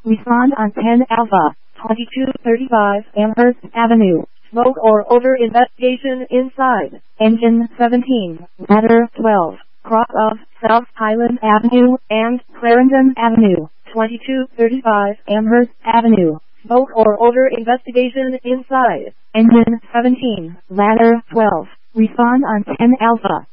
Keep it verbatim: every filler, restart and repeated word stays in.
Respond on ten Alpha, twenty-two thirty-five Amherst Avenue. Smoke or odor investigation inside. Engine seventeen, ladder twelve, cross of South Highland Avenue and Clarendon Avenue, twenty-two thirty-five Amherst Avenue. Smoke or odor investigation inside. Engine seventeen, ladder twelve. Respond on ten Alpha.